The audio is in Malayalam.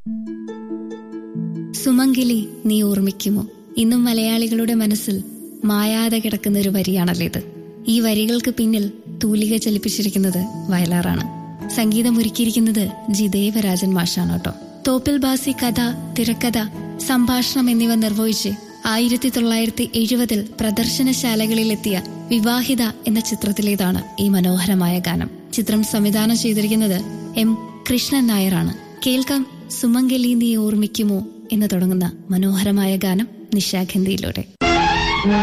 സുമംഗലി നീ ഓർമ്മിക്കുമോ? ഇന്നും മലയാളികളുടെ മനസ്സിൽ മായാതെ കിടക്കുന്ന ഒരു വരിയാണല്ലോ ഇത്. ഈ വരികൾക്ക് പിന്നിൽ തൂലിക ചലിപ്പിച്ചിരിക്കുന്നത് വയലാറാണ്. സംഗീതം ഒരുക്കിയിരിക്കുന്നത് ജി ദേവരാജൻ മാഷാണ് കേട്ടോ. തോപ്പിൽ ബാസി കഥ, തിരക്കഥ, സംഭാഷണം എന്നിവ നിർവഹിച്ച് 1970 പ്രദർശനശാലകളിലെത്തിയ വിവാഹിത എന്ന ചിത്രത്തിലേതാണ് ഈ മനോഹരമായ ഗാനം. ചിത്രം സംവിധാനം ചെയ്തിരിക്കുന്നത് എം കൃഷ്ണൻ നായരാണ്. കേൾക്കാം സുമംഗലി നീ ഓർമ്മിക്കുമോ എന്ന് തുടങ്ങുന്ന മനോഹരമായ ഗാനം നിശാഗന്ധിയിലൂടെ.